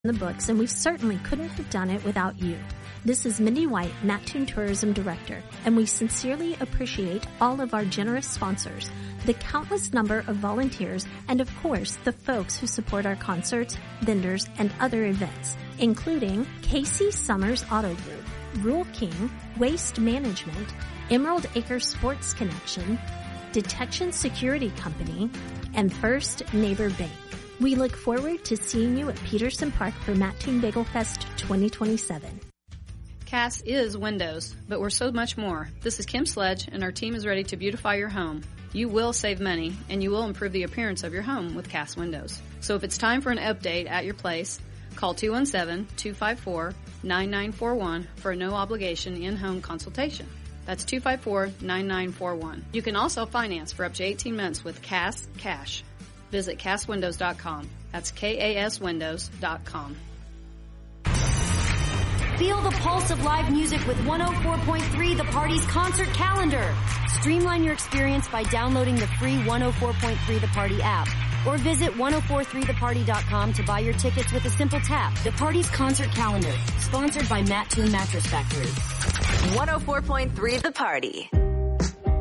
the books, and we certainly couldn't have done it without you. This is Mindy White, Mattoon Tourism Director, and we sincerely appreciate all of our generous sponsors, the countless number of volunteers, and of course, the folks who support our concerts, vendors, and other events, including Casey Summers Auto Group, Rule King, Waste Management, Emerald Acre Sports Connection, Detection Security Company, and First Neighbor Bank. We look forward to seeing you at Peterson Park for Mattoon Bagel Fest 2027. Cass is windows, but we're so much more. This is Kim Sledge, and our team is ready to beautify your home. You will save money, and you will improve the appearance of your home with Cass windows. So if it's time for an update at your place, call 217-254-9941 for a no-obligation in-home consultation. That's 254-9941. You can also finance for up to 18 months with Cass Cash. Visit CassWindows.com. That's KASWindows.com. Feel the pulse of live music with 104.3 The Party's concert calendar. Streamline your experience by downloading the free 104.3 The Party app or visit 1043theparty.com to buy your tickets with a simple tap. The Party's concert calendar, sponsored by Mattoon Mattress Factory. 104.3 The Party.